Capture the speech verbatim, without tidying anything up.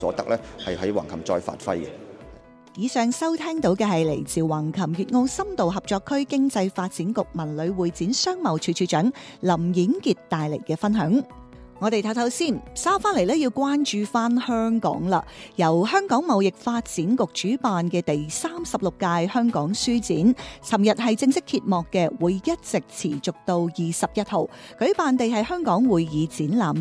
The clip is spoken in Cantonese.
所得咧係喺橫琴再發揮嘅。 以上收聽到嘅係嚟自橫琴粵澳深度合作區經濟發展局文旅會展商貿處處長林演傑帶嚟嘅分享。我哋睇睇先，稍翻嚟咧要關注翻香港啦。由香港貿易發展局主辦嘅第三十六屆香港書展，尋日係正式揭幕嘅，會一直持續到二十一號。舉辦地係香港會議展覽